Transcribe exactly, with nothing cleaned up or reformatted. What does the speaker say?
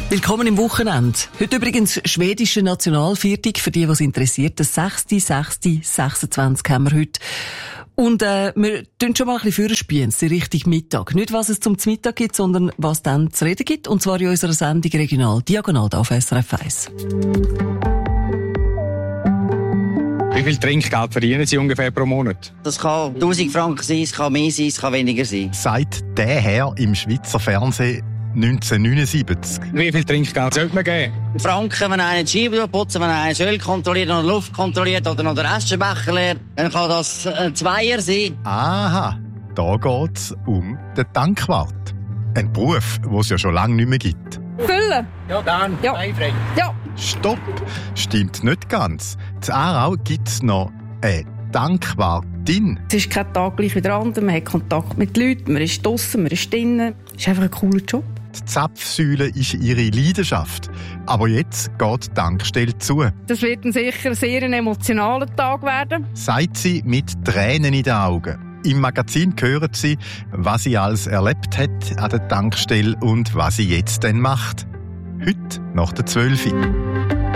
Willkommen im Wochenende. Heute übrigens schwedische Nationalviertag, für die, was interessiert. Das sechste sechste sechsundzwanzig haben wir heute. Und äh, wir tun schon mal ein bisschen vorspielen, die Richtung Mittag. Nicht, was es zum Mittag gibt, sondern was dann zu reden gibt. Und zwar in unserer Sendung Regional Diagonal auf S R F eins. Wie viel Trinkgeld verdienen Sie ungefähr pro Monat? Das kann tausend Franken sein, es kann mehr sein, es kann weniger sein. Sagt der Herr im Schweizer Fernsehen neunzehnhundertneunundsiebzig. Wie viel Trinkgeld sollte man geben? Franken, wenn einer die Scheibe putzt, wenn einer Öl kontrolliert oder Luft kontrolliert oder noch den Aschenbecher leert, dann kann das ein Zweier sein. Aha, da geht's um den Tankwart. Ein Beruf, den es ja schon lange nicht mehr gibt. Füllen? Ja, dann. Ja. Ja. Stopp! Stimmt nicht ganz. In Aarau gibt es noch eine Tankwartin. Es ist kein Tag gleich wie der andere. Man hat Kontakt mit Leuten, man ist draussen, man ist drinnen. Es ist einfach ein cooler Job. Die Zapfsäule ist ihre Leidenschaft. Aber jetzt geht die Tankstelle zu. Das wird ein sicher sehr ein emotionaler Tag werden. Sagt sie mit Tränen in den Augen. Im Magazin hören Sie, was sie alles erlebt hat an der Tankstelle und was sie jetzt dann macht. Heute nach der zwölf Uhr.